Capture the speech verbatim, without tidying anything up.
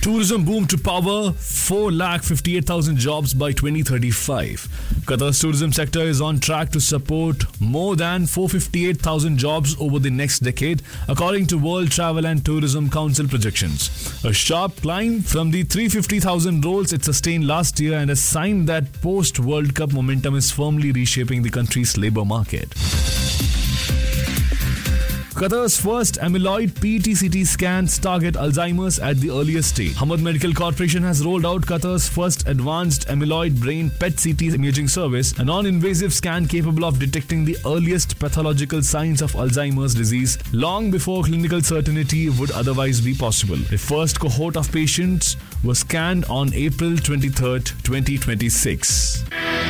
Tourism boom to power four lakh fifty-eight thousand jobs by twenty thirty-five. Qatar's tourism sector is on track to support more than four hundred fifty-eight thousand jobs over the next decade, according to World Travel and Tourism Council projections. A sharp climb from the three hundred fifty thousand roles it sustained last year, and a sign that post-World Cup momentum is firmly reshaping the country's labour market. Qatar's first amyloid P E T C T scans target Alzheimer's at the earliest stage. Hamad Medical Corporation has rolled out Qatar's first advanced amyloid brain P E T C T imaging service, a non-invasive scan capable of detecting the earliest pathological signs of Alzheimer's disease long before clinical certainty would otherwise be possible. The first cohort of patients was scanned on April twenty-third, twenty twenty-six.